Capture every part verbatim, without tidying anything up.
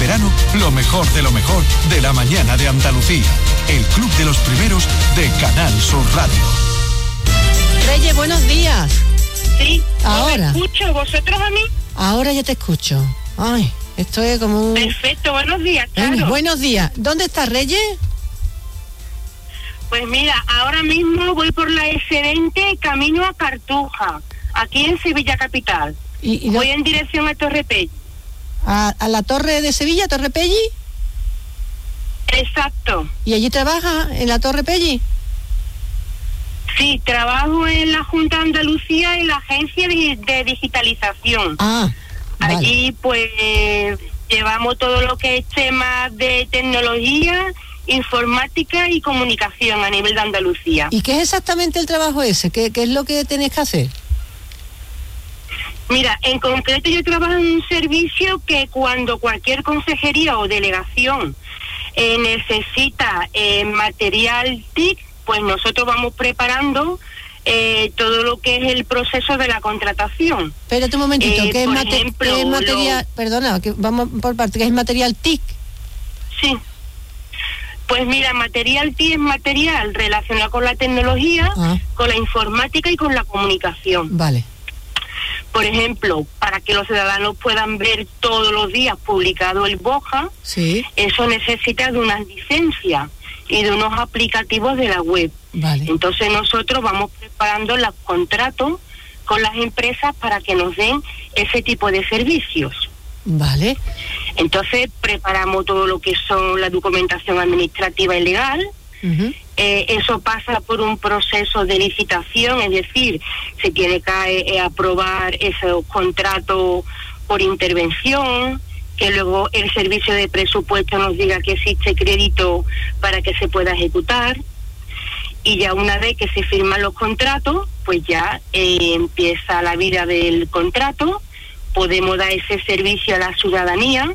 verano, lo mejor de lo mejor de la mañana de Andalucía. El Club de los Primeros de Canal Sur Radio. Reyes, buenos días. Sí, ahora. ¿Me escucho vosotros a mí? Ahora ya te escucho. Ay, esto es como un... Perfecto, buenos días, Charo. Venga, buenos días. ¿Dónde estás, Reyes? Pues mira, ahora mismo voy por la S veinte camino a Cartuja, aquí en Sevilla capital. ¿Y, y voy no... en dirección a Torre Pelli. ¿A, a la Torre de Sevilla, Torre Pelli? Exacto. ¿Y allí trabajas en la Torre Pelli? Sí, trabajo en la Junta de Andalucía en la agencia de, de digitalización. Ah, vale. Allí pues llevamos todo lo que es temas de tecnología, informática y comunicación a nivel de Andalucía. ¿Y qué es exactamente el trabajo ese? ¿Qué, qué es lo que tenés que hacer? Mira, en concreto yo trabajo en un servicio que cuando cualquier consejería o delegación eh, necesita eh, material T I C, pues nosotros vamos preparando eh, todo lo que es el proceso de la contratación. Espérate un momentito, eh, ¿qué, es por mate ejemplo, ¿qué es material? Lo... Perdona, que vamos por parte, ¿qué es material T I C? Sí. Pues mira, material T I C es material relacionado con la tecnología, ah. con la informática y con la comunicación. Vale. Por ejemplo, para que los ciudadanos puedan ver todos los días publicado el BOJA, sí. Eso necesita de unas licencias y de unos aplicativos de la web. Vale. Entonces nosotros vamos preparando los contratos con las empresas para que nos den ese tipo de servicios. Vale. Entonces preparamos todo lo que son la documentación administrativa y legal. Uh-huh. Eh, eso pasa por un proceso de licitación, es decir, se tiene que eh, aprobar esos contratos por intervención, que luego el servicio de presupuesto nos diga que existe crédito para que se pueda ejecutar, y ya una vez que se firman los contratos, pues ya eh, empieza la vida del contrato, podemos dar ese servicio a la ciudadanía.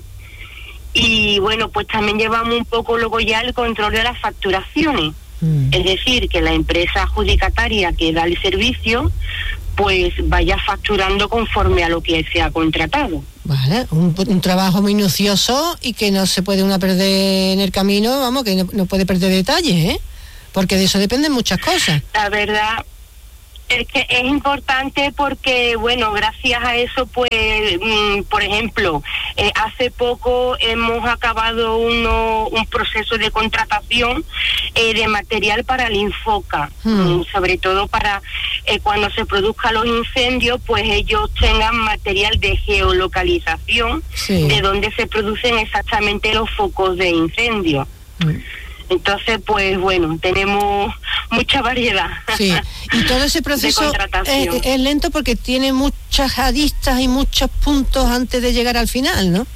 Y bueno, pues también llevamos un poco luego ya el control de las facturaciones. Mm. Es decir, que la empresa adjudicataria que da el servicio, pues vaya facturando conforme a lo que se ha contratado. Vale, un, un trabajo minucioso y que no se puede una perder en el camino, vamos, que no, no puede perder detalles, ¿eh? Porque de eso dependen muchas cosas. La verdad es que es importante porque, bueno, gracias a eso, pues, mmm, por ejemplo, eh, hace poco hemos acabado uno, un proceso de contratación eh, de material para el Infoca, hmm. sobre todo para eh, cuando se produzcan los incendios, pues ellos tengan material de geolocalización, sí. de donde se producen exactamente los focos de incendio. Hmm. Entonces, pues bueno, tenemos mucha variedad. Sí, y todo ese proceso es, es lento porque tiene muchas aristas y muchos puntos antes de llegar al final, ¿no?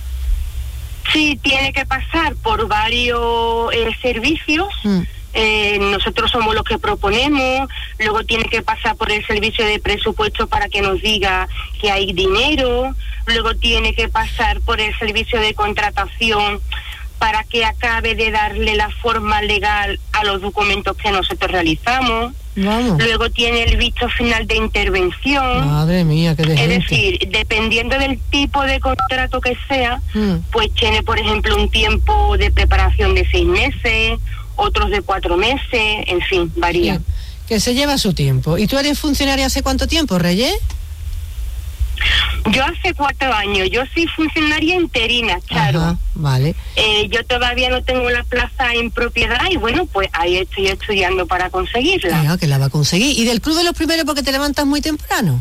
Sí, tiene que pasar por varios eh, servicios. Mm. Eh, nosotros somos los que proponemos, luego tiene que pasar por el servicio de presupuesto para que nos diga que hay dinero, luego tiene que pasar por el servicio de contratación para que acabe de darle la forma legal a los documentos que nosotros realizamos. Vamos. Luego tiene el visto final de intervención. Madre mía, qué de Es gente. decir, dependiendo del tipo de contrato que sea, mm. pues tiene, por ejemplo, un tiempo de preparación de seis meses, otros de cuatro meses, en fin, varía. Sí, que se lleva su tiempo. ¿Y tú eres funcionaria hace cuánto tiempo, Reyes? Yo hace cuatro años, yo soy funcionaria interina, Charo. Ajá, vale. Eh, yo todavía no tengo la plaza en propiedad y bueno, pues ahí estoy estudiando para conseguirla. Claro, que la va a conseguir. ¿Y del Club de los Primeros porque te levantas muy temprano?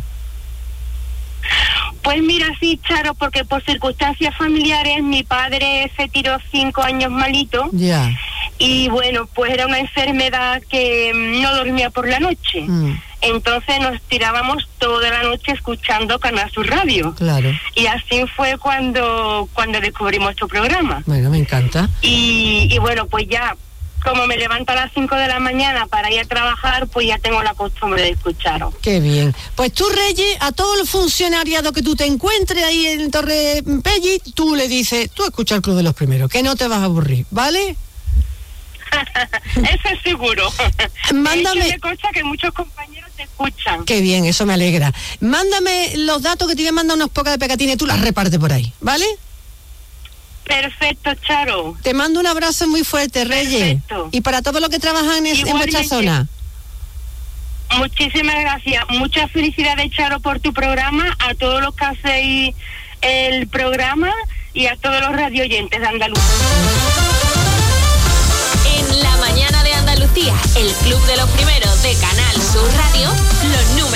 Pues mira, sí, Charo, porque por circunstancias familiares mi padre se tiró cinco años malito. Ya. Y bueno, pues era una enfermedad que no dormía por la noche. Mm. Entonces nos tirábamos toda la noche escuchando Canal Sur Radio. Claro. Y así fue cuando cuando descubrimos tu programa. Bueno, me encanta. Y, y bueno, pues ya, como me levanto a las cinco de la mañana para ir a trabajar, pues ya tengo la costumbre de escucharos. Qué bien. Pues tú, Reyes, a todo el funcionariado que tú te encuentres ahí en Torre Pelli, tú le dices, tú escucha el Club de los Primeros, que no te vas a aburrir, ¿vale? Eso es seguro. Mándame. Es cosa que muchos compañeros te escuchan. Qué bien, eso me alegra. Mándame los datos que te voy a mandar unas pocas de pegatines y tú las repartes por ahí, ¿vale? Perfecto, Charo. Te mando un abrazo muy fuerte, Reyes. Perfecto. Y para todos los que trabajan en, en vuestra zona. Muchísimas gracias. Muchas felicidades, Charo, por tu programa, a todos los que hacéis el programa y a todos los radioyentes de Andalucía.